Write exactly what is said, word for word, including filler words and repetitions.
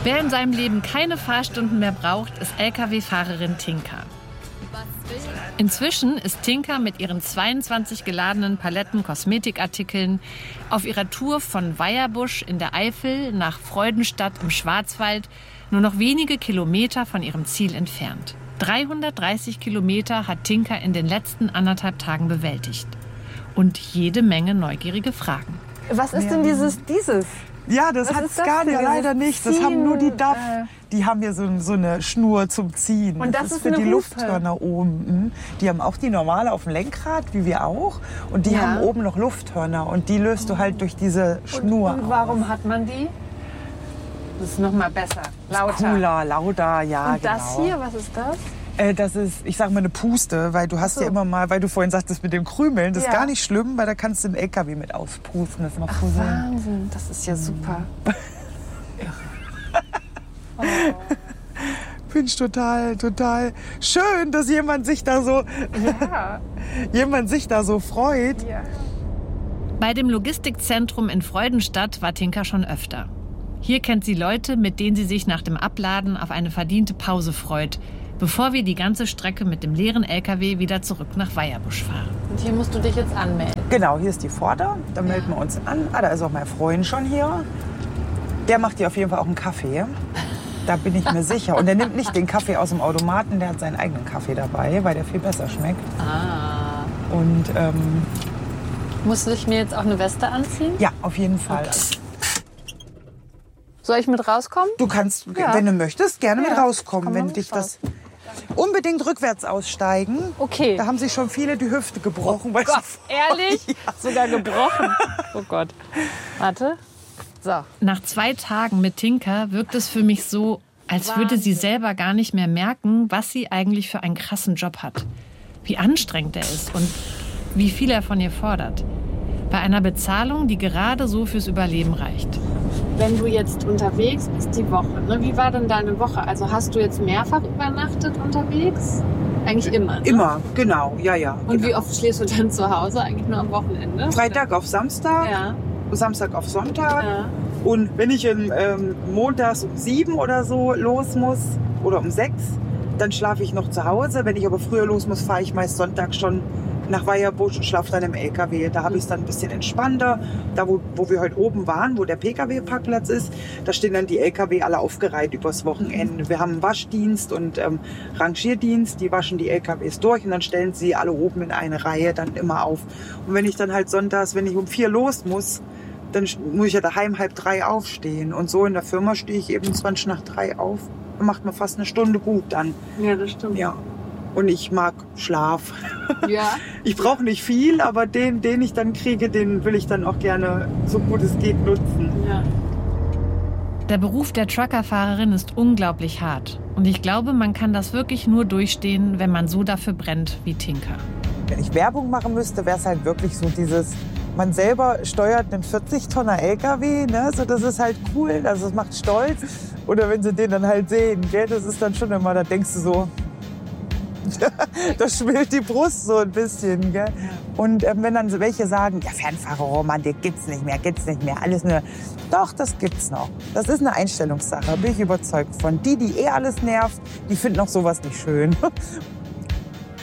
Wer in seinem Leben keine Fahrstunden mehr braucht, ist L K W-Fahrerin Tinka. Inzwischen ist Tinka mit ihren zweiundzwanzig geladenen Paletten Kosmetikartikeln auf ihrer Tour von Weierbusch in der Eifel nach Freudenstadt im Schwarzwald nur noch wenige Kilometer von ihrem Ziel entfernt. dreihundertdreißig Kilometer hat Tinka in den letzten anderthalb Tagen bewältigt. Und jede Menge neugierige Fragen. Was ist denn dieses, dieses? Ja, das hat Scania leider nicht. Das haben nur die D A F. Die haben hier so, so eine Schnur zum Ziehen. Und das, das ist, ist für die Hufe. Lufthörner oben. Die haben auch die normale auf dem Lenkrad, wie wir auch. Und die ja. haben oben noch Lufthörner. Und die löst du halt durch diese Schnur. Und, und warum auf. hat man die? Das ist noch mal besser. Lauter. Cooler, lauter, ja, und genau. Und das hier, was ist das? Äh, das ist, ich sag mal, eine Puste, weil du hast so. ja immer mal, weil du vorhin sagtest mit dem Krümeln, das ja. ist gar nicht schlimm, weil da kannst du den L K W mit auspusten. Das macht Ach, so Wahnsinn, das ist ja super. oh. Finde ich total, total schön, dass jemand sich da so, ja. jemand sich da so freut. Ja. Bei dem Logistikzentrum in Freudenstadt war Tinka schon öfter. Hier kennt sie Leute, mit denen sie sich nach dem Abladen auf eine verdiente Pause freut, bevor wir die ganze Strecke mit dem leeren L K W wieder zurück nach Weierbusch fahren. Und hier musst du dich jetzt anmelden? Genau, hier ist die Pforte, da ja. melden wir uns an. Ah, da ist auch mein Freund schon hier. Der macht dir auf jeden Fall auch einen Kaffee. Da bin ich mir sicher. Und der nimmt nicht den Kaffee aus dem Automaten, der hat seinen eigenen Kaffee dabei, weil der viel besser schmeckt. Ah. Und ähm, musst du dich mir jetzt auch eine Weste anziehen? Ja, auf jeden Fall. Okay. Soll ich mit rauskommen? Du kannst, ja. wenn du möchtest, gerne ja. mit rauskommen, wenn mit dich raus. das... Unbedingt rückwärts aussteigen. Okay. Da haben sich schon viele die Hüfte gebrochen. Oh Gott, ehrlich? Ja. Sogar gebrochen? Oh Gott. Warte. So. Nach zwei Tagen mit Tinka wirkt es für mich so, als Wahnsinn. würde sie selber gar nicht mehr merken, was sie eigentlich für einen krassen Job hat. Wie anstrengend er ist und wie viel er von ihr fordert. Bei einer Bezahlung, die gerade so fürs Überleben reicht. Wenn du jetzt unterwegs bist die Woche, ne? Wie war denn deine Woche? Also hast du jetzt mehrfach übernachtet unterwegs? Eigentlich immer, ne? Immer, genau, ja, ja. Und genau. wie oft schläfst du dann zu Hause? Eigentlich nur am Wochenende? Freitag auf Samstag, ja. Samstag auf Sonntag. Ja. Und wenn ich ähm, montags um sieben oder so los muss oder um sechs, dann schlafe ich noch zu Hause. Wenn ich aber früher los muss, fahre ich meist Sonntag schon nach Weierbusch und schlafe dann im L K W. Da habe ich es dann ein bisschen entspannter. Da, wo, wo wir heute oben waren, wo der P K W-Parkplatz ist, da stehen dann die L K W alle aufgereiht übers Wochenende. Wir haben einen Waschdienst und ähm, Rangierdienst. Die waschen die L K Ws durch und dann stellen sie alle oben in eine Reihe dann immer auf. Und wenn ich dann halt sonntags, wenn ich um vier los muss, dann muss ich ja daheim halb drei aufstehen. Und so in der Firma stehe ich eben zwanzig nach drei auf. Und macht mir fast eine Stunde gut dann. Ja, das stimmt. Ja. Und ich mag Schlaf. Ja. Ich brauche nicht viel, aber den, den ich dann kriege, den will ich dann auch gerne so gut es geht nutzen. Ja. Der Beruf der Truckerfahrerin ist unglaublich hart. Und ich glaube, man kann das wirklich nur durchstehen, wenn man so dafür brennt wie Tinka. Wenn ich Werbung machen müsste, wäre es halt wirklich so dieses, man selber steuert einen vierzig Tonner L K W, ne? So, das ist halt cool, also das macht stolz. Oder wenn sie den dann halt sehen, gell? Das ist dann schon immer, da denkst du so, da schwillt die Brust so ein bisschen. Gell? Und ähm, wenn dann welche sagen, ja, Fernfahrerromantik gibt's nicht mehr, gibt's nicht mehr, alles nur. Doch, das gibt's noch. Das ist eine Einstellungssache, bin ich überzeugt von. Die, die eh alles nervt, die finden auch sowas nicht schön.